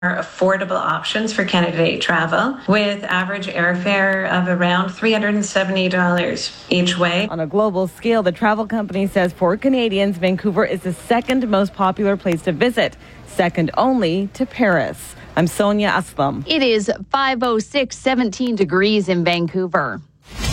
affordable options for Canada Day travel with average airfare of around $370 each way. On a global scale, the travel company says for Canadians, Vancouver is the second most popular place to visit, second only to Paris. I'm Sonia Aslam. It is 5:06, 17 degrees in Vancouver.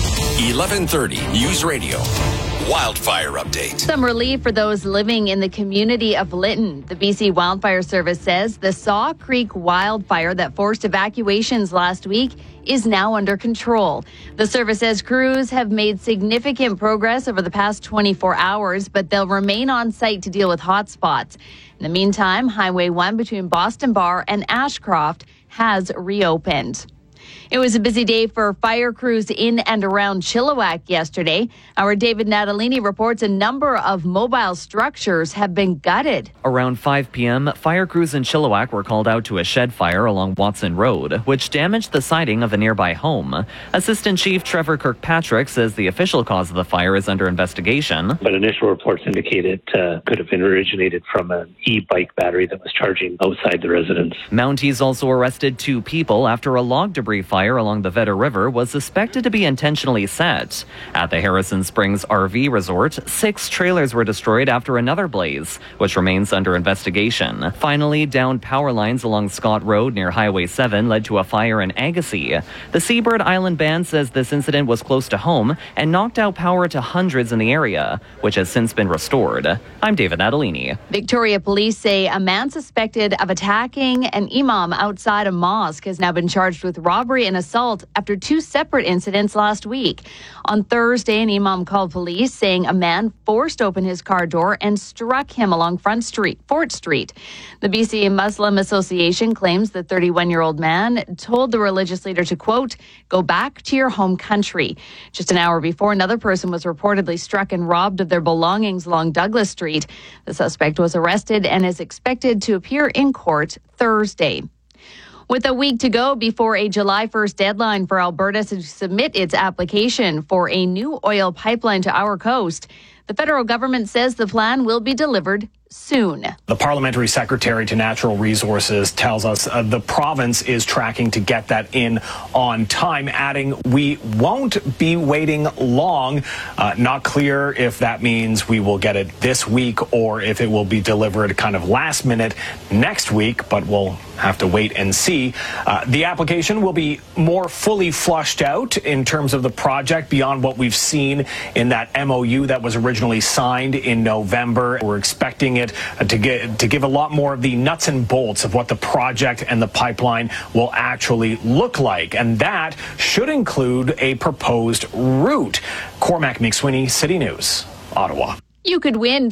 11:30 News Radio. Wildfire update. Some relief for those living in the community of Lytton. The BC Wildfire Service says the Saw Creek wildfire that forced evacuations last week is now under control. The service says crews have made significant progress over the past 24 hours, but they'll remain on site to deal with hotspots. In the meantime, Highway 1 between Boston Bar and Ashcroft has reopened. It was a busy day for fire crews in and around Chilliwack yesterday. Our David Natalini reports a number of mobile structures have been gutted. Around 5 p.m., fire crews in Chilliwack were called out to a shed fire along Watson Road, which damaged the siding of a nearby home. Assistant Chief Trevor Kirkpatrick says the official cause of the fire is under investigation. But initial reports indicate it could have originated from an e-bike battery that was charging outside the residence. Mounties also arrested 2 people after a log debris fire along the Vedder River was suspected to be intentionally set. At the Harrison Springs RV Resort, 6 trailers were destroyed after another blaze, which remains under investigation. Finally, downed power lines along Scott Road near Highway 7 led to a fire in Agassiz. The Seabird Island Band says this incident was close to home and knocked out power to hundreds in the area, which has since been restored. I'm David Natalini. Victoria police say a man suspected of attacking an imam outside a mosque has now been charged with robbery and assault after 2 separate incidents last week. On Thursday, an imam called police saying a man forced open his car door and struck him along Fort Street. The BC Muslim Association claims the 31-year-old man told the religious leader to, quote, go back to your home country. Just an hour before, another person was reportedly struck and robbed of their belongings along Douglas Street. The suspect was arrested and is expected to appear in court Thursday. With a week to go before a July 1st deadline for Alberta to submit its application for a new oil pipeline to our coast, the federal government says the plan will be delivered soon. The Parliamentary Secretary to Natural Resources tells us the province is tracking to get that in on time, adding we won't be waiting long. Not clear if that means we will get it this week or if it will be delivered kind of last minute next week, but we'll have to wait and see. The application will be more fully flushed out in terms of the project beyond what we've seen in that MOU that was originally signed in November. We're expecting it to give a lot more of the nuts and bolts of what the project and the pipeline will actually look like. And that should include a proposed route. Cormac McSweeney, City News, Ottawa. You could win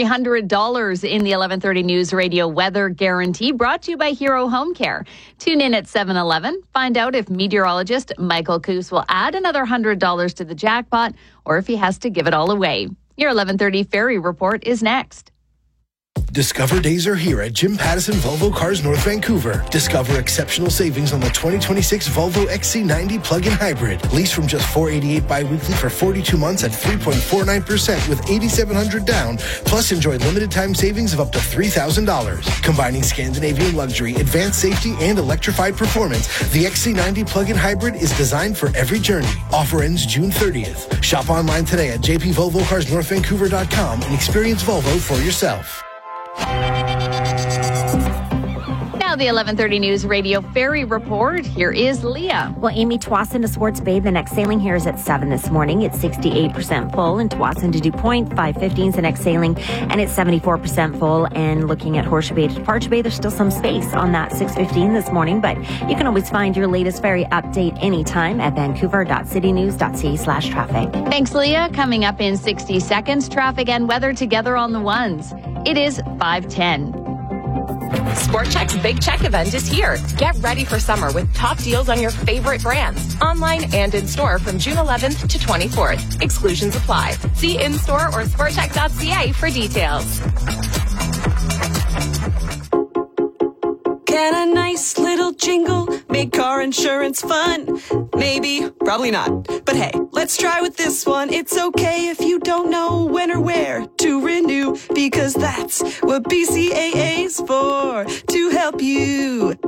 $2,300 in the 11:30 News Radio Weather Guarantee, brought to you by Hero Home Care. Tune in at 7:11. Find out if meteorologist Michael Coos will add another $100 to the jackpot or if he has to give it all away. Your 11:30 Ferry Report is next. Discover days are here at Jim Pattison Volvo Cars North Vancouver. Discover exceptional savings on the 2026 Volvo XC90 plug-in hybrid. Lease from just $488 bi-weekly for 42 months at 3.49% with $8,700 down. Plus enjoy limited time savings of up to $3,000. Combining Scandinavian luxury, advanced safety, and electrified performance, the XC90 plug-in hybrid is designed for every journey. Offer ends June 30th. Shop online today at jpvolvocarsnorthvancouver.com and experience Volvo for yourself. Now the 11:30 News Radio Ferry Report. Here is Leah. Well, Amy, Tsawwassen to Swartz Bay. The next sailing here is at 7 this morning. It's 68% full. And Tsawwassen to DuPoint, 5:15 is the next sailing. And it's 74% full. And looking at Horseshoe Bay to Departure Bay, there's still some space on that 6:15 this morning. But you can always find your latest ferry update anytime at vancouver.citynews.ca/traffic. Thanks, Leah. Coming up in 60 seconds, traffic and weather together on the ones. It is 5:10. Sport Chek's Big Check event is here. Get ready for summer with top deals on your favorite brands, online and in store from June 11th to 24th. Exclusions apply. See in-store or sportchek.ca for details. Can a nice little jingle make car insurance fun? Maybe, probably not. But hey, let's try with this one. It's okay if you don't know when or where to renew, because that's what BCAA's for, to help you